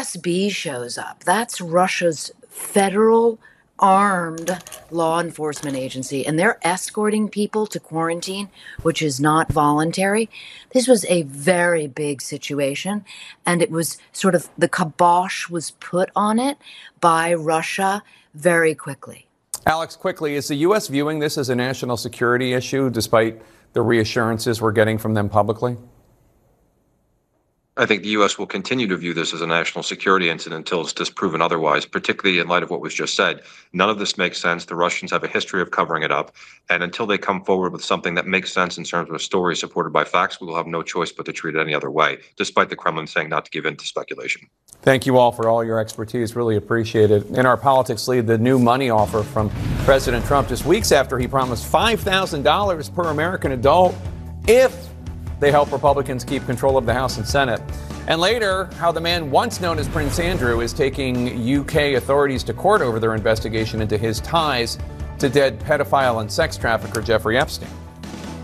FSB shows up. That's Russia's federal armed law enforcement agency, and they're escorting people to quarantine, which is not voluntary. This was a very big situation, and it was sort of the kibosh was put on it by Russia very quickly. Alex, quickly, is the U.S. viewing this as a national security issue, despite the reassurances we're getting from them publicly? I think the U.S. will continue to view this as a national security incident until it's disproven otherwise, particularly in light of what was just said. None of this makes sense. The Russians have a history of covering it up. And until they come forward with something that makes sense in terms of a story supported by facts, we will have no choice but to treat it any other way, despite the Kremlin saying not to give in to speculation. Thank you all for all your expertise. Really appreciate it. In our politics lead, the new money offer from President Trump just weeks after he promised $5,000 per American adult if they help Republicans keep control of the House and Senate. And later, how the man once known as Prince Andrew is taking UK authorities to court over their investigation into his ties to dead pedophile and sex trafficker Jeffrey Epstein.